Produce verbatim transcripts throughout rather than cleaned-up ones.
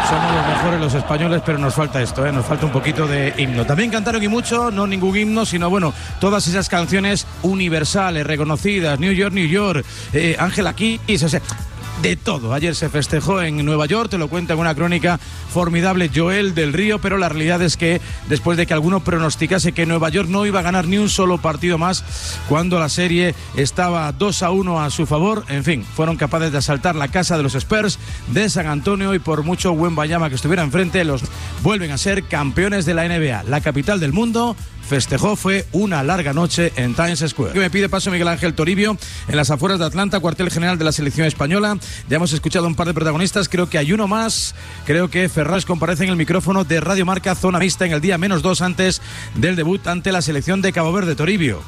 Somos los mejores los españoles, pero nos falta esto, ¿eh? Nos falta un poquito de himno. También cantaron y mucho, no ningún himno, sino bueno, todas esas canciones universales, reconocidas, New York, New York, eh, Ángela Kiss, o sea, de todo. Ayer se festejó en Nueva York, te lo cuenta en una crónica formidable Joel del Río, pero la realidad es que después de que alguno pronosticase que Nueva York no iba a ganar ni un solo partido más, cuando la serie estaba dos a uno a su favor, en fin, fueron capaces de asaltar la casa de los Spurs de San Antonio y por mucho Wembanyama que estuviera enfrente, los vuelven a ser campeones de la N B A. La capital del mundo festejó, fue una larga noche en Times Square. Me pide paso Miguel Ángel Toribio en las afueras de Atlanta, cuartel general de la selección española. Ya hemos escuchado un par de protagonistas, creo que hay uno más, creo que Ferraz comparece en el micrófono de Radio Marca Zona Mixta en el día menos dos antes del debut ante la selección de Cabo Verde. Toribio.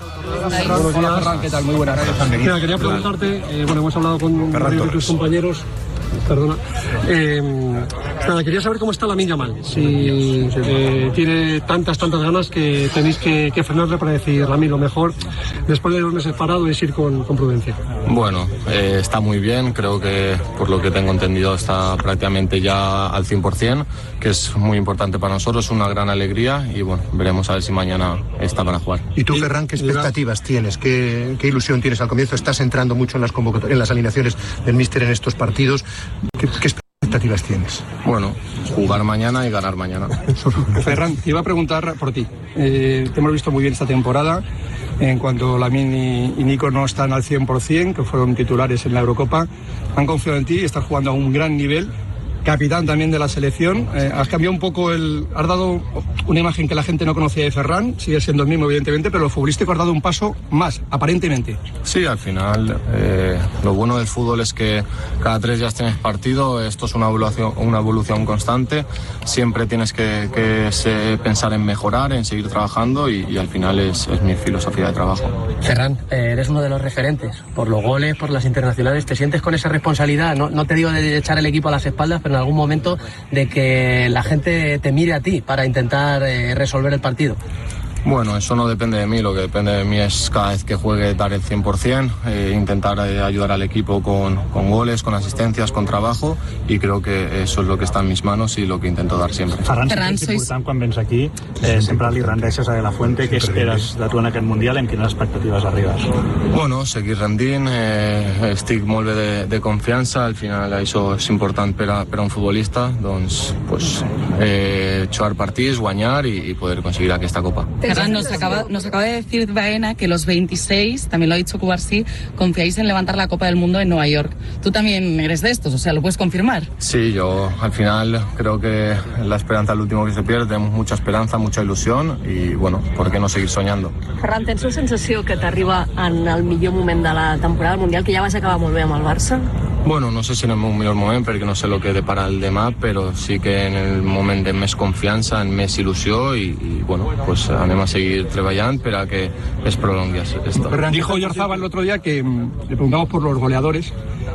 Buenos días, Ferran, ¿qué tal? Muy buenas. Mira, quería preguntarte, eh, bueno, hemos hablado con varios de tus compañeros, perdona, eh, nada, quería saber cómo está Lamine Yamal, si eh, tiene tantas, tantas ganas que tenéis que, que frenarle para decir, Lamine, lo mejor, después de dos meses parado, es ir con, con prudencia. Bueno, eh, está muy bien, creo que por lo que tengo entendido está prácticamente ya al cien por ciento, que es muy importante para nosotros, una gran alegría y bueno, veremos a ver si mañana está para jugar. ¿Y tú, Ferran, qué expectativas tienes? ¿Qué, qué ilusión tienes al comienzo? Estás entrando mucho en las convocatorias, en las alineaciones del míster en estos partidos. ¿Qué, qué expectativas tienes? Bueno, jugar mañana y ganar mañana. Ferran, te iba a preguntar por ti. Eh, te hemos visto muy bien esta temporada. En cuanto Lamine y, y Nico no están al cien por ciento, que fueron titulares en la Eurocopa, han confiado en ti, estás jugando a un gran nivel. Capitán también de la selección, eh, has cambiado un poco el... Has dado una imagen que la gente no conocía de Ferran, sigue siendo el mismo evidentemente, pero el futbolístico has dado un paso más, aparentemente. Sí, al final eh, lo bueno del fútbol es que cada tres días tienes partido, esto es una evolución, una evolución constante, siempre tienes que, que se, pensar en mejorar, en seguir trabajando y, y al final es, es mi filosofía de trabajo. Ferran, eh, eres uno de los referentes, por los goles, por las internacionales, ¿te sientes con esa responsabilidad? No, no te digo de echar el equipo a las espaldas, pero en algún momento de que la gente te mire a ti para intentar eh, resolver el partido. Bueno, eso no depende de mí, lo que depende de mí es cada vez que juegue dar el cien por ciento, eh, intentar eh, ayudar al equipo con, con goles, con asistencias, con trabajo y creo que eso és lo que està en mis manos i lo que intento dar sempre. Ferran, Ferran és important quan vens aquí, eh, sempre li rendeixes a De La Fuente, què esperes de tu en aquest Mundial, en quines expectatives arribes? Bueno, seguir rendint, eh, estic molt bé de, de confiança, al final això és important per a, per a un futbolista, doncs pues, eh, jugar partits, guanyar i, i poder conseguir aquesta copa. Ferran, nos acaba, nos acaba de decir Baena que los veintiséis, también lo ha dicho Cubarsí, confiáis en levantar la Copa del Mundo en Nueva York. Tú también eres de estos, o sea, ¿lo puedes confirmar? Sí, yo al final creo que la esperanza es lo último que se pierde, tenemos mucha esperanza, mucha ilusión y bueno, ¿por qué no seguir soñando? Ferran, tens la sensació que t'arriba en el millor moment de la temporada del Mundial, que ja vas acabar molt bé amb el Barça? Bueno, no sé si en el millor moment perquè no sé el que depara el demà, però sí que en el moment de més confiança, en més il·lusió i, i bueno, pues anem a seguir treballant per a que es prolongui esto. Dijo Oyarzabal el otro día que mmm, le preguntamos por los goleadores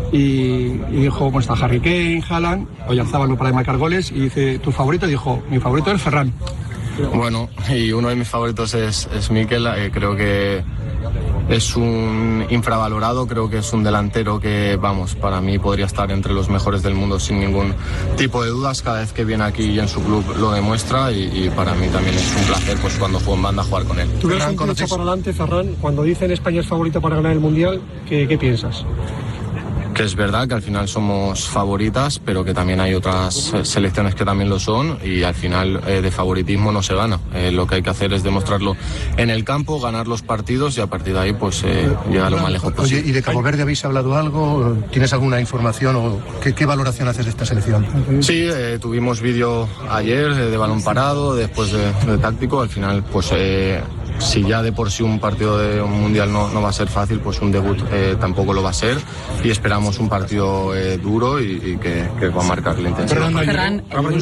y, y dijo, ¿cómo está Harry Kane, Haaland? Oyarzabal no para de marcar goles y dice, ¿tu favorito? Dijo, mi favorito es Ferran. Bueno, y uno de mis favoritos es, es Mikel, eh, creo que es un infravalorado, creo que es un delantero que, vamos, para mí podría estar entre los mejores del mundo sin ningún tipo de dudas. Cada vez que viene aquí y en su club lo demuestra y, y para mí también es un placer pues cuando juego en banda jugar con él. ¿Tú ves un derecho para adelante, Ferran? Cuando dicen España es favorita para ganar el Mundial, ¿qué, qué piensas? Que es verdad que al final somos favoritas, pero que también hay otras selecciones que también lo son y al final eh, de favoritismo no se gana. Eh, lo que hay que hacer es demostrarlo en el campo, ganar los partidos y a partir de ahí pues eh, llegar lo más lejos posible. Oye, ¿y de Cabo Verde habéis hablado algo? ¿Tienes alguna información o qué, qué valoración haces de esta selección? Sí, eh, tuvimos vídeo ayer eh, de balón parado, después de, de táctico. Al final pues... Eh, si ya de por sí un partido de un mundial no, no va a ser fácil, pues un debut eh, tampoco lo va a ser y esperamos un partido eh, duro y, y que, que va a marcar la intensidad. Ferran,